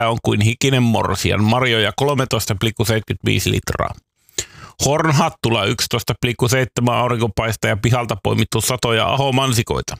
on kuin hikinen morsian, marjoja 13,75 litraa. Hornhattula 11,7 aurinkopaista ja pihalta poimittu satoja ahomansikoita.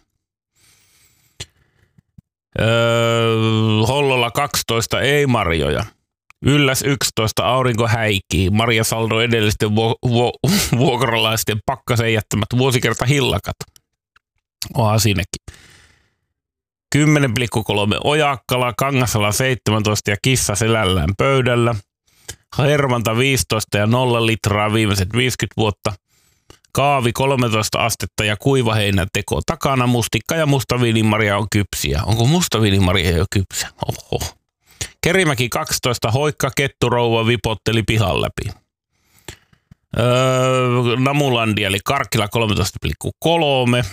Hollolla 12 ei-marjoja. Ylläs 11 aurinko häikii. Marjasaldo edellisten vuokralaisten pakkasen jättämät vuosikerta hillakat. Onhan siinäkin. 10,3 Ojakkala, Kangasala 17 ja kissa selällään pöydällä. Hervanta 15 ja 0 litraa viimeiset 50 vuotta. Kaavi 13 astetta ja kuivaheinän teko takana. Mustikka ja mustaviinimaria on kypsiä. Onko mustaviinimaria jo kypsä? Oho. Kerimäki 12, Hoikka ketturouva vipotteli pihan läpi. Namulandi eli Karkkila 13,3.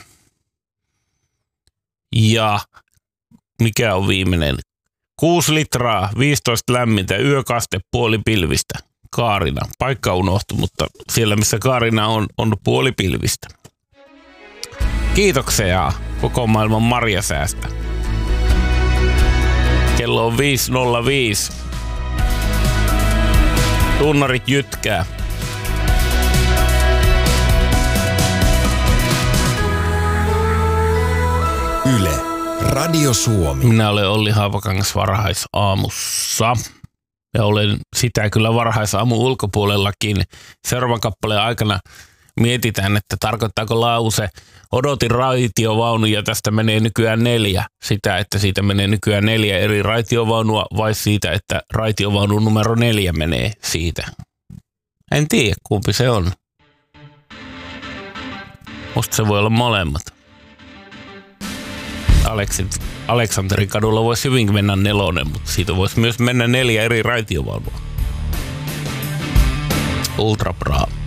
Ja mikä on viimeinen? 6 litraa, 15 lämmintä, yökaste puoli pilvistä. Kaarina. Paikka unohtui, mutta siellä missä Kaarina on puoli pilvistä. Kiitoksia koko maailman marjasäästä. Kello on 5.05. Tunnarit jytkää. Yle, Radio Suomi. Minä olen Olli Haapakangas varhaisaamussa. Ja olen sitä kyllä varhaisaamun ulkopuolellakin. Seuraavan kappaleen aikana mietitään, että tarkoittaako lause odotin raitiovaunu ja tästä menee nykyään 4. Sitä, että siitä menee nykyään 4 eri raitiovaunua vai siitä, että raitiovaunu numero 4 menee siitä. En tiedä, kumpi se on. Musta se voi olla molemmat. Aleksanterin kadulla voisi hyvinkin mennä 4, mutta siitä voisi myös mennä 4 eri raitiovaunua. Ultra bra.